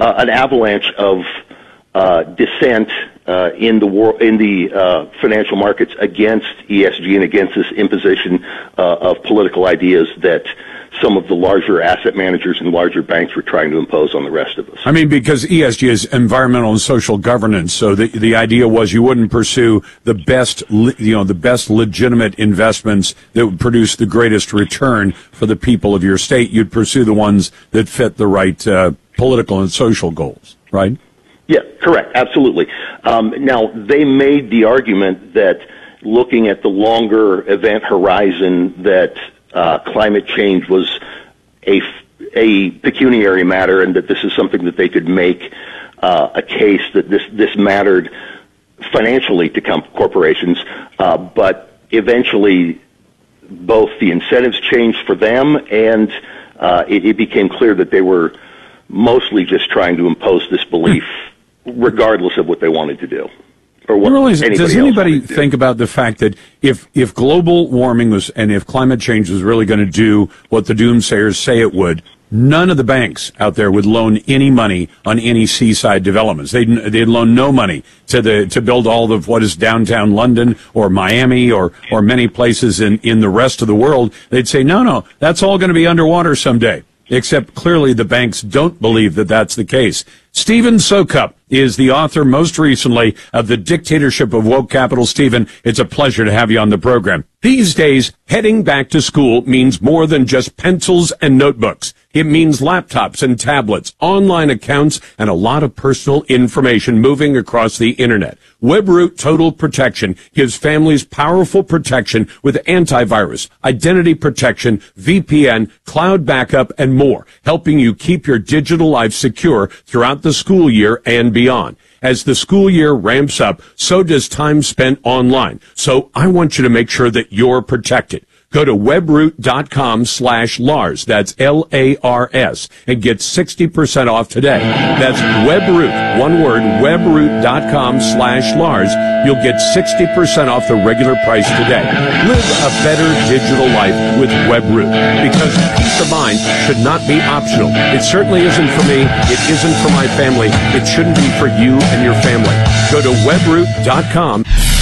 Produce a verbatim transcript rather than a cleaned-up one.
uh, an avalanche of uh, dissent uh, in the war, in the uh, financial markets against E S G and against this imposition uh, of political ideas that some of the larger asset managers and larger banks were trying to impose on the rest of us. I mean, because E S G is environmental and social governance, so the the idea was you wouldn't pursue the best, you know, the best legitimate investments that would produce the greatest return for the people of your state. You'd pursue the ones that fit the right uh, political and social goals, right? Yeah, correct. Absolutely. Um, now, they made the argument that looking at the longer event horizon, that uh, climate change was a, a pecuniary matter, and that this is something that they could make uh, a case that this, this mattered financially to comp- corporations. Uh, but eventually, both the incentives changed for them, and uh, it, it became clear that they were mostly just trying to impose this belief regardless of what they wanted to do. Or what really, anybody does anybody else think about the fact that if, if global warming was, and if climate change was really going to do what the doomsayers say it would, none of the banks out there would loan any money on any seaside developments. They'd, they'd loan no money to the, to build all of what is downtown London or Miami or, or many places in, in the rest of the world. They'd say, no, no, that's all going to be underwater someday. Except clearly the banks don't believe that that's the case. Stephen Soukup is the author most recently of The Dictatorship of Woke Capital. Stephen, it's a pleasure to have you on the program. These days, heading back to school means more than just pencils and notebooks. It means laptops and tablets, online accounts, and a lot of personal information moving across the internet. WebRoot Total Protection gives families powerful protection with antivirus, identity protection, V P N, cloud backup, and more, helping you keep your digital life secure throughout the school year and beyond. As the school year ramps up, so does time spent online. So I want you to make sure that you're protected. Go to webroot.com slash Lars. That's L A R S and get sixty percent off today. That's Webroot, one word, webroot.com slash Lars. You'll get sixty percent off the regular price today. Live a better digital life with Webroot, because peace of mind should not be optional. It certainly isn't for me. It isn't for my family. It shouldn't be for you and your family. Go to webroot dot com.